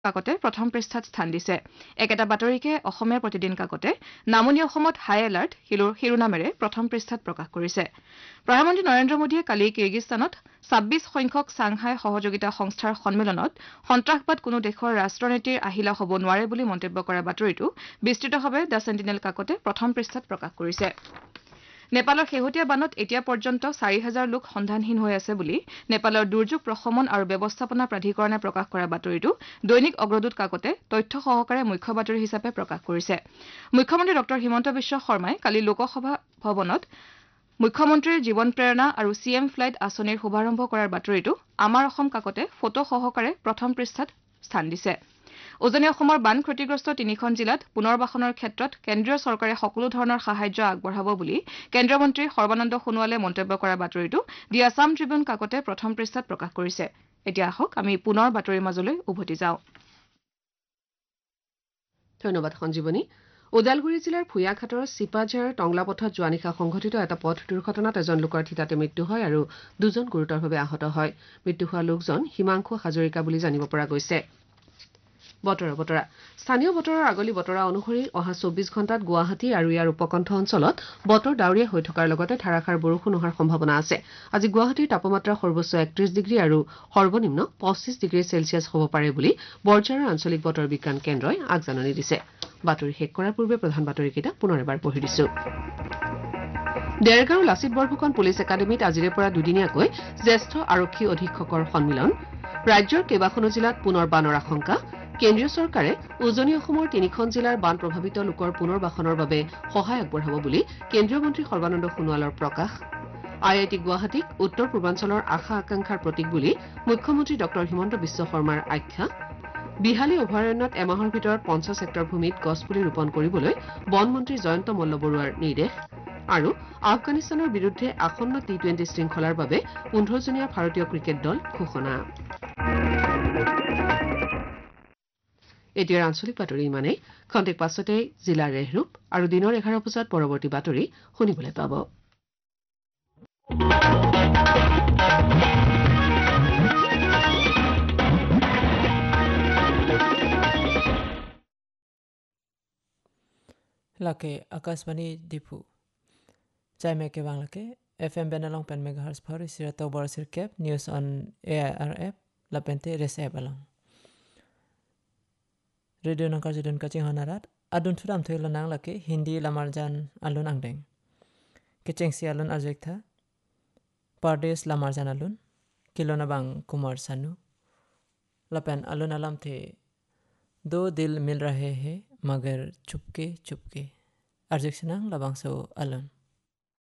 কাকতে প্ৰথম পৃষ্ঠাত স্থান দিছে একেটা বাতৰিকে অসমীয়া প্ৰতিদিন কাকতে নামনি অসমত হাই এলাৰ্ট শিৰোনামেৰে প্ৰথম পৃষ্ঠাত প্ৰকাশ কৰিছে প্ৰধানমন্ত্ৰী নৰেন্দ্ৰ মোদীয়ে কালি কিৰ্গিস্তানত ২৬ সংখ্যক চাংহাই সহযোগিতা সংস্থাৰ সন্মিলনত সন্ত্ৰাসবাদ কোনো দেশৰ ৰাষ্ট্ৰনীতিৰ আহিলা হ'ব নোৱাৰে বুলি মন্তব্য কৰা বাতৰিটো বিস্তৃতভাৱে দ্য চেণ্টিনেল কাকতে প্ৰথম পৃষ্ঠাত প্ৰকাশ কৰিছে নেপালৰ শেহতীয়া বানত এতিয়া পৰ্যন্ত ৪,০০০ লোক সন্ধানহীন হৈ আছে বুলি নেপালৰ দুৰ্যোগ প্ৰশমন আৰু ব্যৱস্থাপনা প্ৰাধিকৰণে প্ৰকাশ কৰা বাতৰিটো দৈনিক অগ্ৰদূত কাকতে তথ্য সহকাৰে মুখ্য বাতৰি হিচাপে প্ৰকাশ কৰিছে মুখ্যমন্ত্ৰী ডঃ হিমন্ত বিশ্ব শৰ্মাই কালি লোকসভা ভৱনত মুখ্যমন্ত্ৰীৰ জীৱন প্ৰেৰণা আৰু চিএম ফ্লাইট আঁচনিৰ শুভাৰম্ভ কৰাৰ বাতৰিটো আমাৰ অসম কাকতে ফটো সহকাৰে প্ৰথম পৃষ্ঠাত স্থান দিছে উজনি অসমৰ বান ক্ষতিগ্ৰস্ত তিনিখন জিলাত পুনৰ্বাসনৰ ক্ষেত্ৰত কেন্দ্ৰীয় চৰকাৰে সকলো ধৰণৰ সাহায্য আগবঢ়াব বুলি কেন্দ্ৰীয় মন্ত্ৰী সৰ্বানন্দ সোণোৱালে মন্তব্য কৰা বাতৰিটো দি আছাম ট্ৰিবিউন কাকতে প্ৰথম পৃষ্ঠাত প্ৰকাশ কৰিছে এতিয়া আহক আমি পুনৰ বাতৰিৰ মাজলৈ উভতি যাওঁ ধন্যবাদ সঞ্জীৱনী ওদালগুৰি জিলাৰ ফুয়াঘাটৰ চিপাঝাৰ টংলা পথত যোৱা নিশা সংঘটিত এটা পথ দুৰ্ঘটনাত এজন লোকৰ থিতাতে মৃত্যু হয় আৰু দুজন গুৰুতৰভাৱে আহত হয় মৃত্যু হোৱা লোকজন হিমাংশু হাজৰিকা বুলি জানিব পৰা গৈছে বতৰা স্থানীয় বতৰৰ আগলি বতৰা অনুসৰি অহা ২৪ ঘণ্টাত গুৱাহাটী আৰু ইয়াৰ উপকণ্ঠ অঞ্চলত বতৰ ডাৱৰীয়া হৈ থকাৰ লগতে ধাৰাসাৰ বৰষুণ হোৱাৰ সম্ভাৱনা আছে আজি গুৱাহাটীৰ তাপমাত্ৰা সৰ্বোচ্চ ৩১ ডিগ্ৰী আৰু সৰ্বনিম্ন ২৫ ডিগ্ৰী চেলছিয়াছ হ'ব পাৰে বুলি বৰঝাৰৰ আঞ্চলিক বতৰ বিজ্ঞান কেন্দ্ৰই আগজাননী দিছে বাতৰি শেষ কৰাৰ পূৰ্বে প্ৰধান বাতৰিকেইটা পুনৰ এবাৰ পঢ়ি দিছো দেৰগাঁও লাচিত বৰফুকন পুলিচ একাডেমীত আজিৰে পৰা দুদিনীয়াকৈ জ্যেষ্ঠ আৰক্ষী অধীক্ষকৰ সন্মিলন ৰাজ্যৰ কেইবাখনো জিলাত পুনৰ বানৰ আশংকা কেন্দ্ৰীয় চৰকাৰে উজনি অসমৰ তিনিখন জিলাৰ বান প্ৰভাৱিত লোকৰ পুনৰ্বাসনৰ বাবে সহায় আগবঢ়াব বুলি কেন্দ্ৰীয় মন্ত্ৰী সৰ্বানন্দ সোণোৱালৰ প্ৰকাশ আইআইটি গুৱাহাটীক উত্তৰ পূৰ্বাঞ্চলৰ আশা আকাংক্ষাৰ প্ৰতীক বুলি মুখ্যমন্ত্ৰী ডঃ হিমন্ত বিশ্ব শৰ্মাৰ আখ্যা বিহালী অভয়াৰণ্যত এমাহৰ ভিতৰত ৫০ হেক্টৰ ভূমিত গছপুলি ৰোপণ কৰিবলৈ বন মন্ত্ৰী জয়ন্ত মল্লবৰুৱাৰ নিৰ্দেশ আৰু আফগানিস্তানৰ বিৰুদ্ধে আসন্ন টি-২০ শৃংখলাৰ বাবে ১৫জনীয়া ভাৰতীয় ক্ৰিকেট দল ঘোষণা এতিয়াৰ আঞ্চলিক বাতৰি ইমানেই খন্তেক পাছতে জিলাৰ ৰেহৰূপ আৰু দিনৰ ১১ বজাত পৰৱৰ্তী বাতৰি শুনিবলৈ পাব Lake Akasbani Dipu Jaime ke banglake FM benalong pen megahertz par sirato borosir cap news on AIRF lapente rese balong Radio nangkar judun kaching hanarat adun thudam thoilo nang lake Hindi lamarjan alun angdeng kecheng si alun arjekta Pardes lamarjan alun kilona bang Kumar Sanu lapen alun alam the दो दिल मिल रहे हैं मगर Chupke Chupke अर्जेक्शनांग लबांगसो Alan